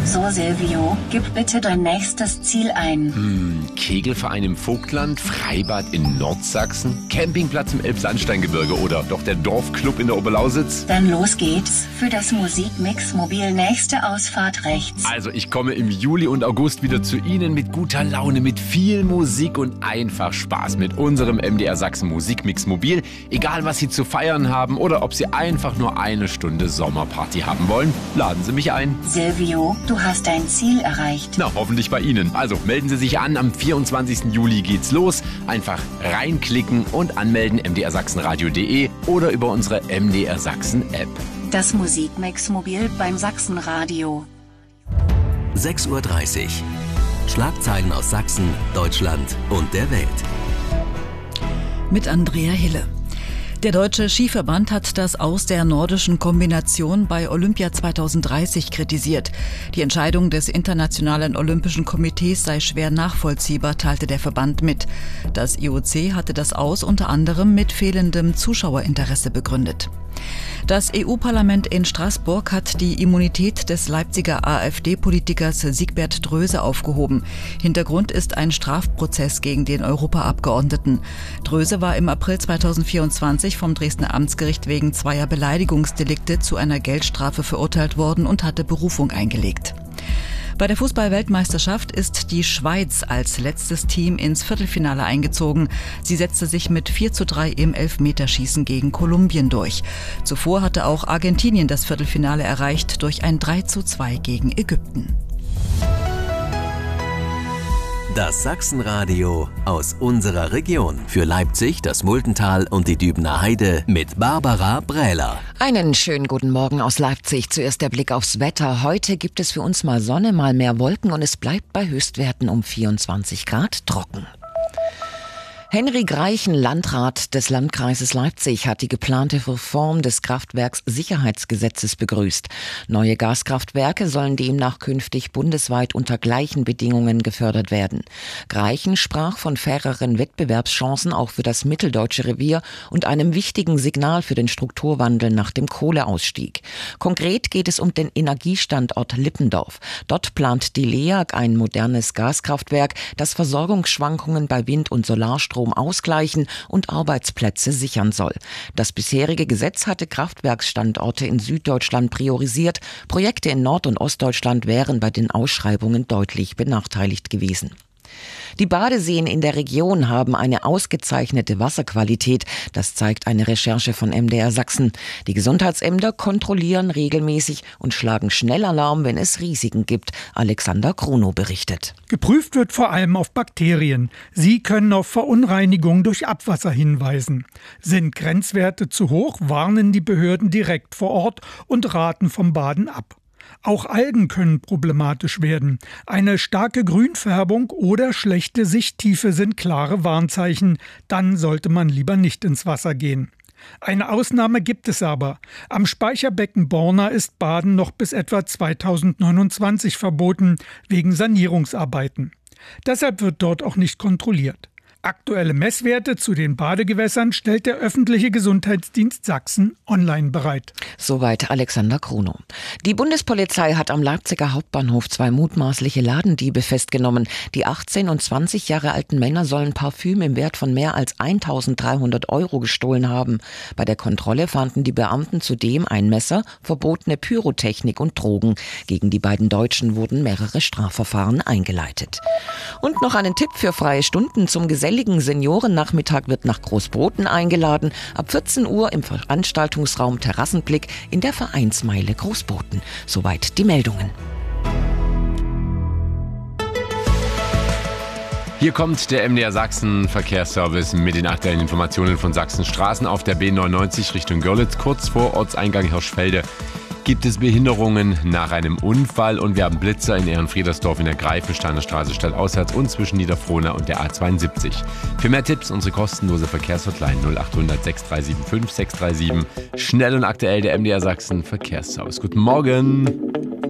So, Silvio, gib bitte dein nächstes Ziel ein. Kegelverein im Vogtland, Freibad in Nordsachsen, Campingplatz im Elbsandsteingebirge oder doch der Dorfclub in der Oberlausitz? Dann los geht's. Für das Musikmix-Mobil nächste Ausfahrt rechts. Also ich komme im Juli und August wieder zu Ihnen mit guter Laune, mit viel Musik und einfach Spaß mit unserem MDR Sachsen Musikmix-Mobil. Egal, was Sie zu feiern haben oder ob Sie einfach nur eine Stunde Sommerparty haben wollen, laden Sie mich ein. Silvio, du hast dein Ziel erreicht. Na, hoffentlich bei Ihnen. Also melden Sie sich an, am 24. Juli geht's los. Einfach reinklicken und anmelden, mdrsachsenradio.de oder über unsere MDR Sachsen App. Das Musikmix-Mobil beim Sachsenradio. 6:30 Uhr. Schlagzeilen aus Sachsen, Deutschland und der Welt. Mit Andrea Hille. Der Deutsche Skiverband hat das Aus der nordischen Kombination bei Olympia 2030 kritisiert. Die Entscheidung des Internationalen Olympischen Komitees sei schwer nachvollziehbar, teilte der Verband mit. Das IOC hatte das Aus unter anderem mit fehlendem Zuschauerinteresse begründet. Das EU-Parlament in Straßburg hat die Immunität des Leipziger AfD-Politikers Siegbert Dröse aufgehoben. Hintergrund ist ein Strafprozess gegen den Europaabgeordneten. Dröse war im April 2024 vom Dresdner Amtsgericht wegen zweier Beleidigungsdelikte zu einer Geldstrafe verurteilt worden und hatte Berufung eingelegt. Bei der Fußball-Weltmeisterschaft ist die Schweiz als letztes Team ins Viertelfinale eingezogen. Sie setzte sich mit 4:3 im Elfmeterschießen gegen Kolumbien durch. Zuvor hatte auch Argentinien das Viertelfinale erreicht durch ein 3:2 gegen Ägypten. Das Sachsenradio aus unserer Region. Für Leipzig, das Multental und die Dübener Heide mit Barbara Brähler. Einen schönen guten Morgen aus Leipzig. Zuerst der Blick aufs Wetter. Heute gibt es für uns mal Sonne, mal mehr Wolken und es bleibt bei Höchstwerten um 24 Grad trocken. Henrik Reichen, Landrat des Landkreises Leipzig, hat die geplante Reform des Kraftwerkssicherheitsgesetzes begrüßt. Neue Gaskraftwerke sollen demnach künftig bundesweit unter gleichen Bedingungen gefördert werden. Reichen sprach von faireren Wettbewerbschancen auch für das mitteldeutsche Revier und einem wichtigen Signal für den Strukturwandel nach dem Kohleausstieg. Konkret geht es um den Energiestandort Lippendorf. Dort plant die LEAG ein modernes Gaskraftwerk, das Versorgungsschwankungen bei Wind- und Solarstrom ausgleichen und Arbeitsplätze sichern soll. Das bisherige Gesetz hatte Kraftwerksstandorte in Süddeutschland priorisiert. Projekte in Nord- und Ostdeutschland wären bei den Ausschreibungen deutlich benachteiligt gewesen. Die Badeseen in der Region haben eine ausgezeichnete Wasserqualität. Das zeigt eine Recherche von MDR Sachsen. Die Gesundheitsämter kontrollieren regelmäßig und schlagen schnell Alarm, wenn es Risiken gibt. Alexander Krono berichtet. Geprüft wird vor allem auf Bakterien. Sie können auf Verunreinigungen durch Abwasser hinweisen. Sind Grenzwerte zu hoch, warnen die Behörden direkt vor Ort und raten vom Baden ab. Auch Algen können problematisch werden. Eine starke Grünfärbung oder schlechte Sichttiefe sind klare Warnzeichen. Dann sollte man lieber nicht ins Wasser gehen. Eine Ausnahme gibt es aber. Am Speicherbecken Borna ist Baden noch bis etwa 2029 verboten, wegen Sanierungsarbeiten. Deshalb wird dort auch nicht kontrolliert. Aktuelle Messwerte zu den Badegewässern stellt der öffentliche Gesundheitsdienst Sachsen online bereit. Soweit Alexander Krono. Die Bundespolizei hat am Leipziger Hauptbahnhof 2 mutmaßliche Ladendiebe festgenommen. Die 18 und 20 Jahre alten Männer sollen Parfüm im Wert von mehr als 1.300 € gestohlen haben. Bei der Kontrolle fanden die Beamten zudem ein Messer, verbotene Pyrotechnik und Drogen. Gegen die beiden Deutschen wurden mehrere Strafverfahren eingeleitet. Und noch einen Tipp für freie Stunden zum geselligen Seniorennachmittag wird nach Großbroten eingeladen. Ab 14 Uhr im Veranstaltungsraum Terrassenblick in der Vereinsmeile Großbroten. Soweit die Meldungen. Hier kommt der MDR Sachsen Verkehrsservice mit den aktuellen Informationen von Sachsens Straßen auf der B99 Richtung Görlitz. Kurz vor Ortseingang Hirschfelde gibt es Behinderungen nach einem Unfall und wir haben Blitzer in Ehrenfriedersdorf in der Greifensteiner Straße stadtauswärts und zwischen Niederfrohna und der A72. Für mehr Tipps unsere kostenlose Verkehrshotline 0800 6375 637. Schnell und aktuell der MDR Sachsen Verkehrsservice. Guten Morgen.